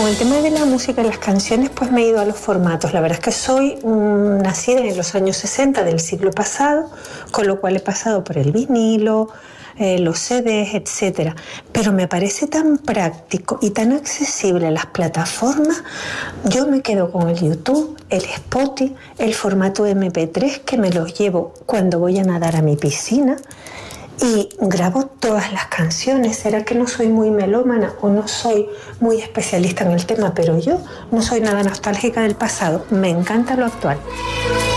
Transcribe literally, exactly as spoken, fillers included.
con el tema de la música y las canciones, pues me he ido a los formatos. La verdad es que soy um, nacida en los años sesenta del siglo pasado, con lo cual he pasado por el vinilo, eh, los C Ds, etcétera. Pero me parece tan práctico y tan accesible las plataformas. Yo me quedo con el YouTube, el Spotify, el formato eme pe tres, que me los llevo cuando voy a nadar a mi piscina. Y grabo todas las canciones. Será que no soy muy melómana o no soy muy especialista en el tema, pero yo no soy nada nostálgica del pasado. Me encanta lo actual.